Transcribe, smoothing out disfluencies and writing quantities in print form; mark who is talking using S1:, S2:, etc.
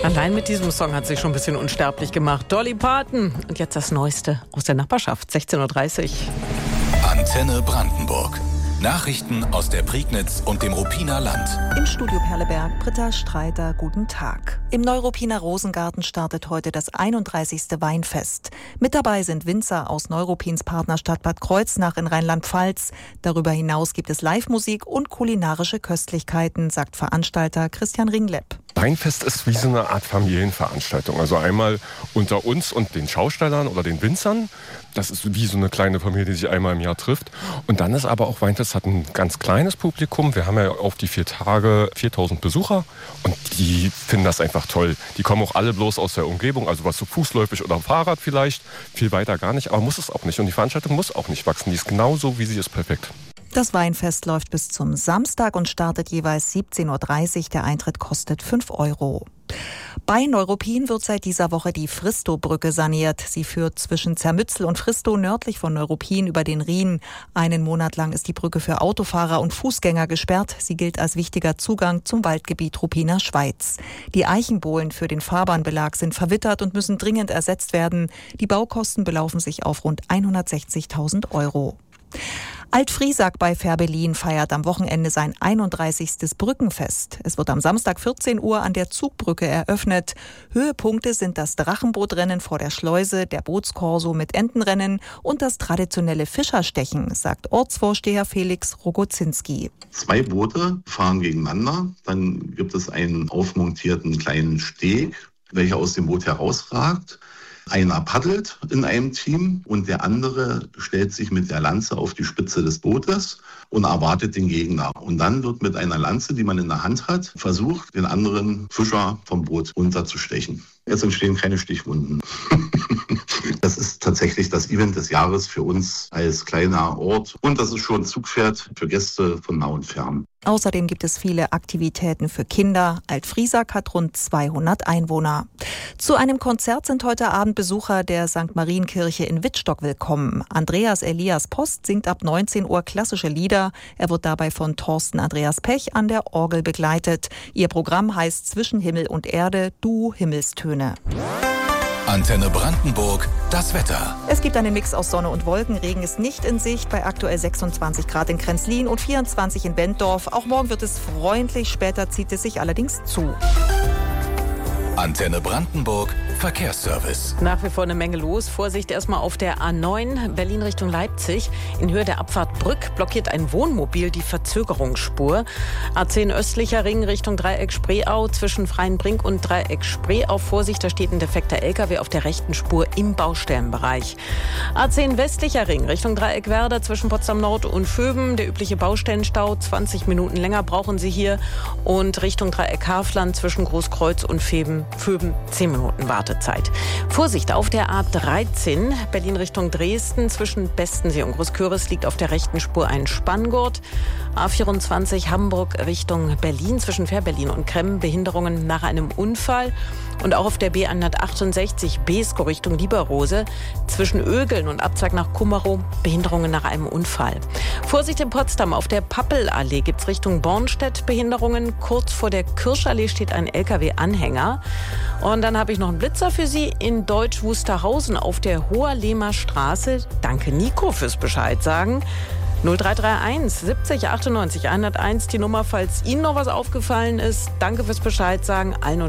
S1: Allein mit diesem Song hat sich schon ein bisschen unsterblich gemacht. Dolly Parton. Und jetzt das Neueste aus der Nachbarschaft, 16.30 Uhr.
S2: Antenne Brandenburg. Nachrichten aus der Prignitz und dem Ruppiner Land.
S3: Im Studio Perleberg, Britta Streiter, guten Tag. Im Neuruppiner Rosengarten startet heute das 31. Weinfest. Mit dabei sind Winzer aus Neuruppins Partnerstadt Bad Kreuznach in Rheinland-Pfalz. Darüber hinaus gibt es Live-Musik und kulinarische Köstlichkeiten, sagt Veranstalter Christian Ringlepp.
S4: Weinfest ist wie so eine Art Familienveranstaltung. Also einmal unter uns und den Schaustellern oder den Winzern. Das ist wie so eine kleine Familie, die sich einmal im Jahr trifft. Und dann ist aber auch Weinfest hat ein ganz kleines Publikum. Wir haben ja auf die 4 Tage 4000 Besucher und die finden das einfach toll. Die kommen auch alle bloß aus der Umgebung, also was so fußläufig oder Fahrrad vielleicht. Viel weiter gar nicht, aber muss es auch nicht. Und die Veranstaltung muss auch nicht wachsen. Die ist genauso, wie sie ist, perfekt.
S3: Das Weinfest läuft bis zum Samstag und startet jeweils 17.30 Uhr. Der Eintritt kostet 5 €. Bei Neuruppin wird seit dieser Woche die Fristow-Brücke saniert. Sie führt zwischen Zermützel und Fristow nördlich von Neuruppin über den Rhin. Einen Monat lang ist die Brücke für Autofahrer und Fußgänger gesperrt. Sie gilt als wichtiger Zugang zum Waldgebiet Ruppiner Schweiz. Die Eichenbohlen für den Fahrbahnbelag sind verwittert und müssen dringend ersetzt werden. Die Baukosten belaufen sich auf rund 160.000 €. Alt-Friesack bei Fährberlin feiert am Wochenende sein 31. Brückenfest. Es wird am Samstag 14 Uhr an der Zugbrücke eröffnet. Höhepunkte sind das Drachenbootrennen vor der Schleuse, der Bootskorso mit Entenrennen und das traditionelle Fischerstechen, sagt Ortsvorsteher Felix Rogozinski.
S5: 2 Boote fahren gegeneinander. Dann gibt es einen aufmontierten kleinen Steg, welcher aus dem Boot herausragt. Einer paddelt in einem Team und der andere stellt sich mit der Lanze auf die Spitze des Bootes und erwartet den Gegner. Und dann wird mit einer Lanze, die man in der Hand hat, versucht, den anderen Fischer vom Boot runterzustechen. Jetzt entstehen keine Stichwunden. Das ist tatsächlich das Event des Jahres für uns als kleiner Ort. Und das ist schon ein Zugpferd für Gäste von nah und fern.
S3: Außerdem gibt es viele Aktivitäten für Kinder. Alt-Friesack hat rund 200 Einwohner. Zu einem Konzert sind heute Abend Besucher der St. Marienkirche in Wittstock willkommen. Andreas Elias Post singt ab 19 Uhr klassische Lieder. Er wird dabei von Thorsten Andreas Pech an der Orgel begleitet. Ihr Programm heißt Zwischen Himmel und Erde, du Himmelstöne.
S2: Antenne Brandenburg, das Wetter.
S3: Es gibt einen Mix aus Sonne und Wolken. Regen ist nicht in Sicht bei aktuell 26 Grad in Kränzlin und 24 in Benddorf. Auch morgen wird es freundlich, später zieht es sich allerdings zu.
S2: Antenne Brandenburg, Verkehrsservice.
S1: Nach wie vor eine Menge los. Vorsicht erstmal auf der A9 Berlin Richtung Leipzig. In Höhe der Abfahrt Brück blockiert ein Wohnmobil die Verzögerungsspur. A10 östlicher Ring Richtung Dreieck Spreeau zwischen Freienbrink und Dreieck Spreeau. Vorsicht, da steht ein defekter LKW auf der rechten Spur im Baustellenbereich. A10 westlicher Ring Richtung Dreieck Werder zwischen Potsdam Nord und Vöben. Der übliche Baustellenstau, 20 Minuten länger brauchen Sie hier. Und Richtung Dreieck Hafland zwischen Großkreuz und Vöben 10 Minuten Wartezeit. Vorsicht auf der A13 Berlin Richtung Dresden zwischen Bestensee und Großküritz liegt auf der rechten Spur ein Spanngurt. A24 Hamburg Richtung Berlin zwischen Fährberlin und Kremmen Behinderungen nach einem Unfall. Und auch auf der B168 Beeskow Richtung Lieberrose zwischen Ögeln und Abzweig nach Kummerow Behinderungen nach einem Unfall. Vorsicht in Potsdam, auf der Pappelallee gibt es Richtung Bornstedt Behinderungen. Kurz vor der Kirschallee steht ein LKW-Anhänger. Und dann habe ich noch einen Blitzer für Sie in Deutsch Wusterhausen auf der Hoherlehmer Straße. Danke Nico fürs Bescheid sagen. 0331 70 98 101 die Nummer, falls Ihnen noch was aufgefallen ist. Danke fürs Bescheid sagen allen.